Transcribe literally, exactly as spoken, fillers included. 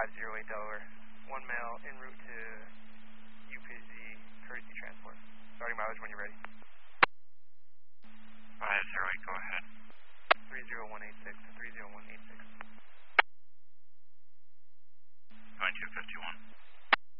five zero eight Delaware. One male en route to U P Z courtesy transport. Starting mileage when you're ready.